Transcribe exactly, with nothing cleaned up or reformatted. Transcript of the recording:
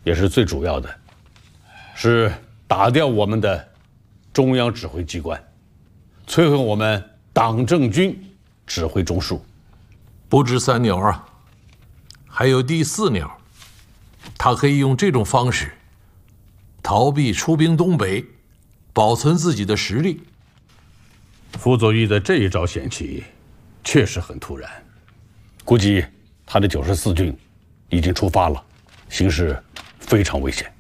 也是最主要的，是打掉我们的中央指挥机关，摧毁我们党政军指挥中枢。 不止三鸟啊，还有第四鸟，他可以用这种方式逃避出兵东北，保存自己的实力。 傅作义的这一招险棋，确实很突然，估计他的九十四军已经出发了，形势非常危险。